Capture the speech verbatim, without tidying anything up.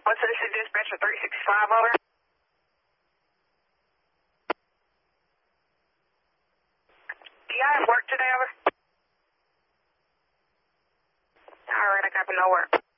What's this is dispatcher three sixty-five, over? Do y'all have work today, over? Alright, I copy, no work.